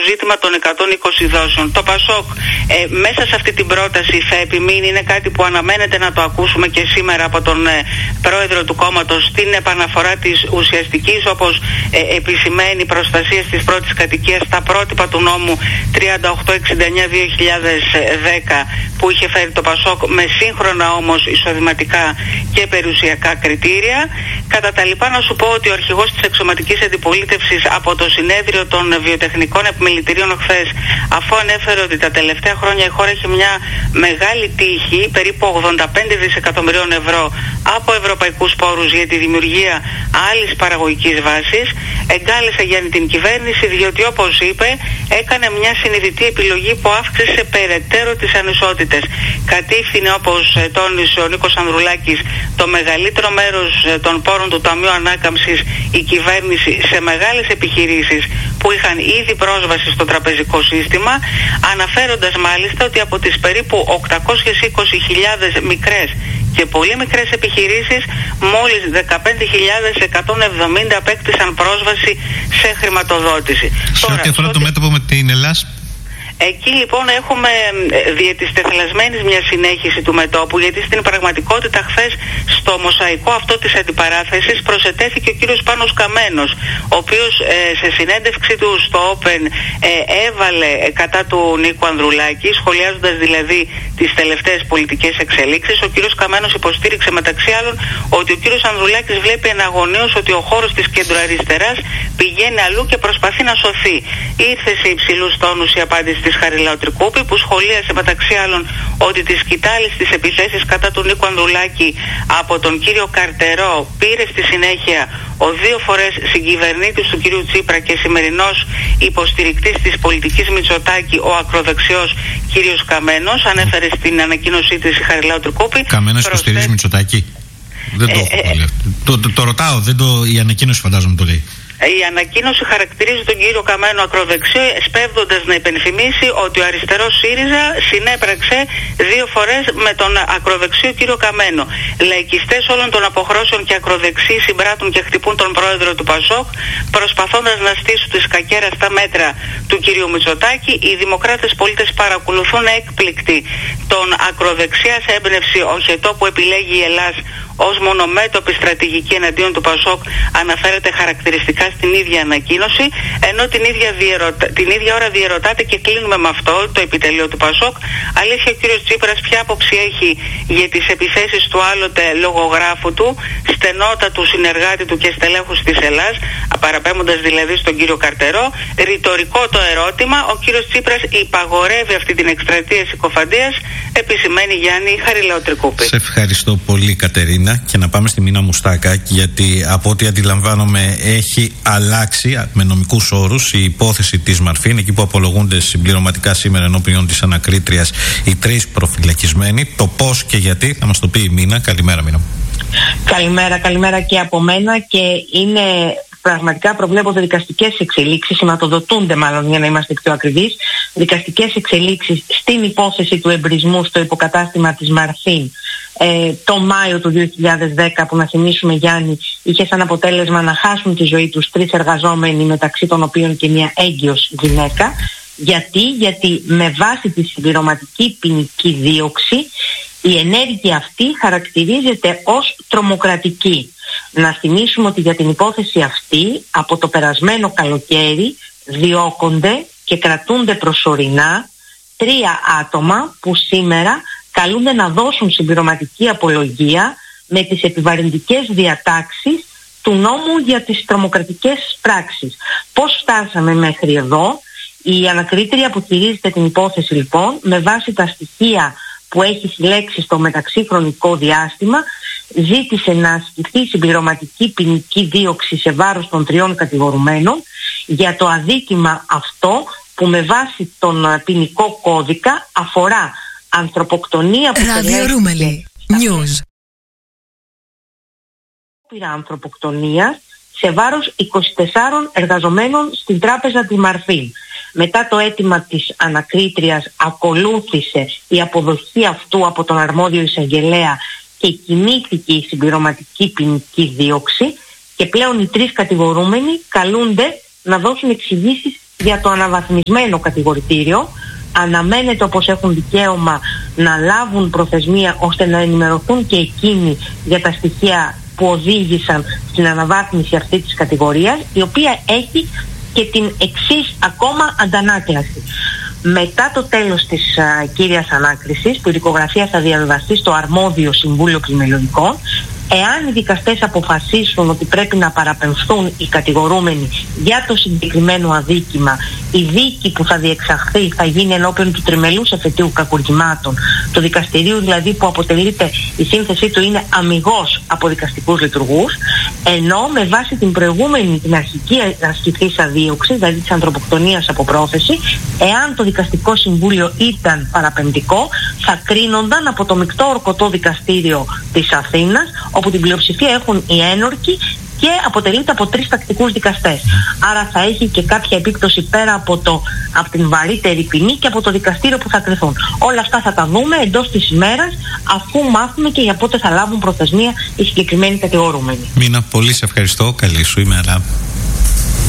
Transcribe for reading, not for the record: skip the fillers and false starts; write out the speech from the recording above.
ζήτημα των 120 δόσεων. Το ΠΑΣΟΚ μέσα σε αυτή την πρόταση θα επιμείνει, είναι κάτι που αναμένεται να το ακούσουμε και σήμερα από τον πρόεδρο του κόμματος, στην επαναφορά της ουσιαστικής, όπως επισημαίνει, προστασίας της πρώτης κατοικίας στα πρότυπα του νόμου 3869-2010 που είχε φέρει το ΠΑΣΟΚ, με σύγχρονα όμως εισοδηματικά και περιουσιακά κριτήρια. Κατά τα λοιπά, να σου πω ότι ο αρχηγός της εξωματικής αντιπολίτευσης από το συνέδριο των βιοτεχνικών επιμελητηρίων χθες, αφού ανέφερε ότι τα τελευταία χρόνια η χώρα έχει μια μεγάλη τύχη, περίπου 85 δισεκατομμυρίων ευρώ από ευρωπαϊκούς πόρους για τη δημιουργία άλλης παραγωγικής βάσης, εγκάλεσε για την κυβέρνηση, διότι όπως είπε έκανε μια συνειδητή επιλογή που αύξησε περαιτέρω τις ανισότητες. Κατήφθηνε, όπως τόνισε ο Νίκος Ανδρουλάκης, το μεγαλύτερο μέρος των πόρων του Ταμείου Ανάκαμψης η κυβέρνηση σε μεγάλες επιχειρήσεις που είχαν ήδη πρόσβαση στο τραπεζικό σύστημα, αναφέροντας μάλιστα ότι από τις περίπου 820.000 μικρές και πολύ μικρές επιχειρήσεις, μόλις 15.170 απέκτησαν πρόσβαση σε χρηματοδότηση. Σε ό,τι αφορά το μέτωπο με την Ελλάδα, εκεί λοιπόν έχουμε διετιστεθελασμένης μια συνέχιση του μετώπου, γιατί στην πραγματικότητα χθες στο μοσαϊκό αυτό της αντιπαράθεσης προσετέθηκε ο κύριος Πάνος Καμένος, ο οποίος σε συνέντευξη του στο Open έβαλε κατά του Νίκου Ανδρουλάκη, σχολιάζοντας δηλαδή τις τελευταίες πολιτικές εξελίξεις. Ο κύριος Καμένος υποστήριξε μεταξύ άλλων ότι ο κύριος Ανδρουλάκης βλέπει εναγωνίως ότι ο χώρος της κεντροαριστεράς πηγαίνει αλλού και προσπαθεί να σωθεί. Ήρθε σε υψηλούς τόνους η απάντηση της Χαριλάου Τρικούπη, που σχολίασε μεταξύ άλλων ότι τις σκητάλεις της επιθέσεις κατά του Νίκου Ανδρουλάκη από τον κύριο Καρτερό πήρε στη συνέχεια ο 2 φορές συγκυβερνήτης του κυρίου Τσίπρα και σημερινός υποστηρικτής της πολιτικής Μητσοτάκη, ο ακροδεξιός κύριος Καμένος, ανέφερε στην ανακοίνωσή της η Χαριλάου Τρικούπη. Καμένος υποστηρίζει Μητσοτάκη? Δεν το έχω το ρωτάω, η ανακοίνωση φαντάζομαι το λέει. Η ανακοίνωση χαρακτηρίζει τον κύριο Καμένο ακροδεξιό, σπέβδοντας να υπενθυμίσει ότι ο αριστερός ΣΥΡΙΖΑ συνέπραξε 2 φορές με τον ακροδεξιό κύριο Καμένο. Λαϊκιστές όλων των αποχρώσεων και ακροδεξιοί συμπράττουν και χτυπούν τον πρόεδρο του ΠΑΣΟΚ, προσπαθώντας να στήσουν τη σκακέρα στα μέτρα του κυρίου Μητσοτάκη. Οι δημοκράτες πολίτες παρακολουθούν έκπληκτοι τον ακροδεξιά σε έμπνευση οχετό που επιλέγει η Ελλάδα ως μονομέτωπη στρατηγική εναντίον του ΠΑΣΟΚ, αναφέρεται χαρακτηριστικά στην ίδια ανακοίνωση, ενώ την ίδια ώρα διερωτάται, και κλείνουμε με αυτό, το επιτελείο του ΠΑΣΟΚ, αλήθεια ο κύριος Τσίπρας ποια άποψη έχει για τις επιθέσεις του άλλοτε λογογράφου του, στενότατου συνεργάτη του και στελέχους της Ελλάς, παραπέμποντας δηλαδή στον κύριο Καρτερό. Ρητορικό το ερώτημα, ο κύριος Τσίπρας υπαγορεύει αυτή την εκστρατεία συκοφαντίας, επισημαίνει Γιάννη Χαριλάου Τρικούπη. Σε ευχαριστώ πολύ, Κατερίνα. Και να πάμε στη Μίνα Μουστάκα, γιατί από ό,τι αντιλαμβάνομαι έχει αλλάξει με νομικούς όρους η υπόθεση της Μαρφίν, εκεί που απολογούνται συμπληρωματικά σήμερα ενώπιον της ανακρίτριας οι 3 προφυλακισμένοι. Το πώς και γιατί θα μας το πει η Μίνα. Καλημέρα, Μίνα. Καλημέρα και από μένα. Και είναι πραγματικά, προβλέπονται δικαστικές εξελίξεις, σηματοδοτούνται μάλλον για να είμαστε πιο ακριβείς, δικαστικές εξελίξεις στην υπόθεση του εμπρισμού στο υποκατάστημα της Μαρφίν το Μάιο του 2010, που να θυμίσουμε, Γιάννη, είχε σαν αποτέλεσμα να χάσουν τη ζωή τους 3 εργαζόμενοι, μεταξύ των οποίων και μια έγκυος γυναίκα. Γιατί με βάση τη συμπληρωματική ποινική δίωξη η ενέργεια αυτή χαρακτηρίζεται ως τρομοκρατική. Να θυμίσουμε ότι για την υπόθεση αυτή από το περασμένο καλοκαίρι διώκονται και κρατούνται προσωρινά 3 άτομα που σήμερα καλούνται να δώσουν συμπληρωματική απολογία με τις επιβαρυντικές διατάξεις του νόμου για τις τρομοκρατικές πράξεις. Πώς φτάσαμε μέχρι εδώ? Η ανακρίτρια που χειρίζεται την υπόθεση, λοιπόν, με βάση τα στοιχεία που έχει συλλέξει στο μεταξύ χρονικό διάστημα, ζήτησε να ασκηθεί συμπληρωματική ποινική δίωξη σε βάρος των 3 κατηγορουμένων για το αδίκημα αυτό, που με βάση τον ποινικό κώδικα αφορά ανθρωποκτονία που News. Ανθρωποκτονία σε βάρος 24 εργαζομένων στην τράπεζα τη Μαρφίν. Μετά το αίτημα της ανακρίτριας ακολούθησε η αποδοχή αυτού από τον αρμόδιο εισαγγελέα και κινήθηκε η συμπληρωματική ποινική δίωξη, και πλέον οι 3 κατηγορούμενοι καλούνται να δώσουν εξηγήσεις για το αναβαθμισμένο κατηγορητήριο. Αναμένεται, όπως έχουν δικαίωμα, να λάβουν προθεσμία ώστε να ενημερωθούν και εκείνοι για τα στοιχεία που οδήγησαν στην αναβάθμιση αυτή της κατηγορίας, η οποία έχει και την εξής ακόμα αντανάκλαση. Μετά το τέλος της κύριας ανάκρισης, που η δικογραφία θα διαβιβαστεί στο αρμόδιο Συμβούλιο Κριμιναλικών, εάν οι δικαστές αποφασίσουν ότι πρέπει να παραπεμφθούν οι κατηγορούμενοι για το συγκεκριμένο αδίκημα, η δίκη που θα διεξαχθεί θα γίνει ενώπιον του τριμελούς εφετείου κακουργημάτων, το δικαστηρίου δηλαδή που αποτελείται, η σύνθεσή του είναι αμιγώς από δικαστικούς λειτουργούς, ενώ με βάση την προηγούμενη, την αρχική ασκηθήσα δίωξη, δηλαδή της ανθρωποκτονίας από πρόθεση, εάν το δικαστικό συμβούλιο ήταν παραπεμπτικό, θα κρίνονταν από το μεικτό ορκωτό δικαστήριο της Αθήνας, όπου την πλειοψηφία έχουν οι ένορκοι και αποτελείται από 3 τακτικούς δικαστές. Άρα θα έχει και κάποια επίπτωση πέρα από την βαρύτερη ποινή και από το δικαστήριο που θα κρυθούν. Όλα αυτά θα τα δούμε εντός της ημέρας, αφού μάθουμε και για πότε θα λάβουν προθεσμία οι συγκεκριμένοι κατηγορούμενοι. Μίνα, πολύ σε ευχαριστώ. Καλή σου ημέρα.